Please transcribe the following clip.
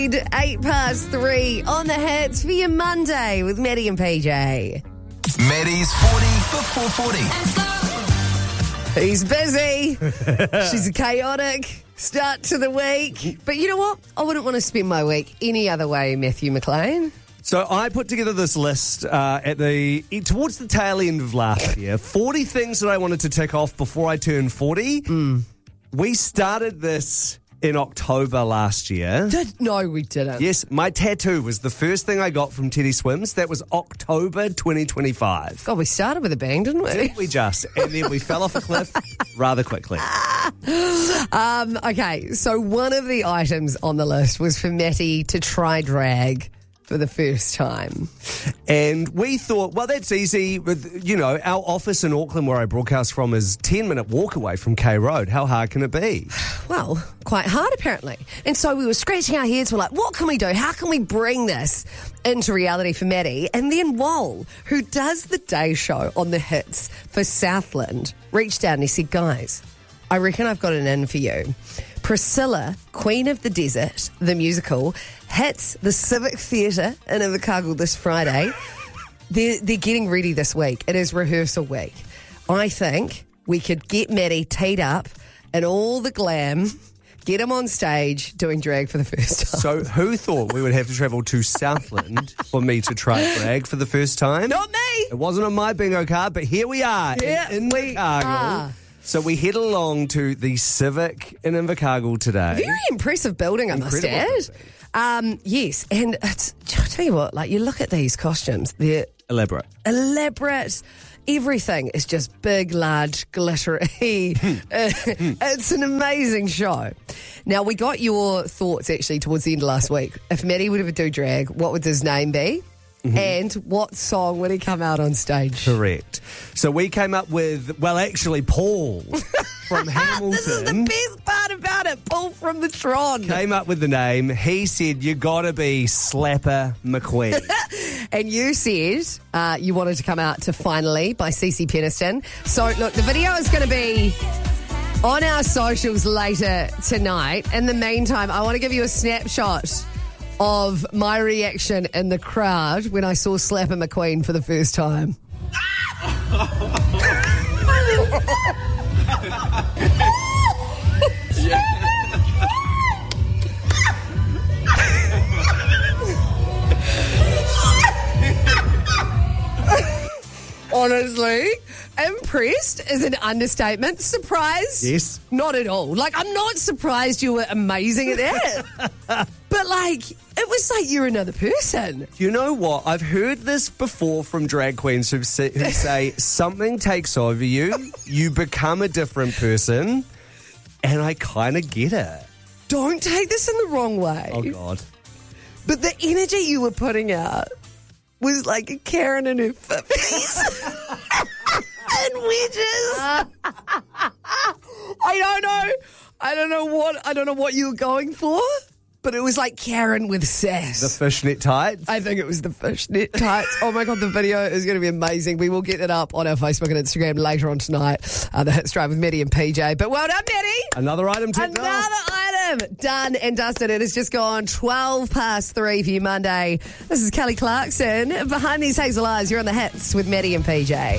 3 on the hits for your Monday with Maddie and PJ. Maddie's 40 before 40. He's busy. She's a chaotic start to the week. But you know what? I wouldn't want to spend my week any other way, Matthew McLean. So I put together this list towards the tail end of last year. 40 things that I wanted to tick off before I turned 40. We started this in October last year. No, we didn't. Yes, my tattoo was the first thing I got from Teddy Swims. That was October 2025. God, we started with a bang, didn't we? Didn't we just? And then we fell off a cliff rather quickly. Okay, so one of the items on the list was for Matty to try drag for the first time. And we thought, well, that's easy. You know, our office in Auckland, where I broadcast from, is 10-minute walk away from K Road. How hard can it be? Well, quite hard, apparently. And so we were scratching our heads. We're like, what can we do? How can we bring this into reality for Maddie? And then Wal, who does the day show on the hits for Southland, reached out and he said, guys, I reckon I've got an in for you. Priscilla, Queen of the Desert, the musical, hits the Civic Theatre in Invercargill this Friday. They're getting ready this week. It is rehearsal week. I think we could get Maddie teed up in all the glam, get him on stage doing drag for the first time. So who thought we would have to travel to Southland for me to try drag for the first time? Not me! It wasn't on my bingo card, but here we are in Invercargill. So we head along to the Civic in Invercargill today. Very impressive building, I must add. Yes, and I'll tell you what, like, you look at these costumes, they're elaborate. Everything is just big, large, glittery. It's an amazing show. Now, we got your thoughts actually towards the end of last week. If Maddie would ever do drag, what would his name be? And what song would he come out on stage? Correct. So we came up with, well, actually, Paul from Hamilton. This is the best part about it. Paul from the Tron. Came up with the name. He said, you got to be Slapper McQueen. And you said you wanted to come out to Finally by CeCe Peniston. So, look, the video is going to be on our socials later tonight. In the meantime, I want to give you a snapshot of my reaction in the crowd when I saw Slapper McQueen for the first time. Honestly, impressed is an understatement. Surprised? Yes. Not at all. Like, I'm not surprised you were amazing at that. But, like, it was like you're another person. You know what? I've heard this before from drag queens who say something takes over you, you become a different person, and I kind of get it. Don't take this in the wrong way. Oh, God. But the energy you were putting out was like a Karen in her 50s. And wedges. I don't know what you were going for, but it was like Karen with sass. The fishnet tights? I think it was the fishnet tights. Oh my God, the video is going to be amazing. We will get it up on our Facebook and Instagram later on tonight. The Hits Drive with Maddie and PJ. But well done, Maddie. Another item ticked off. Another item done and dusted. It has just gone 3 for you Monday. This is Kelly Clarkson. Behind these hazel eyes, you're on the Hits with Maddie and PJ.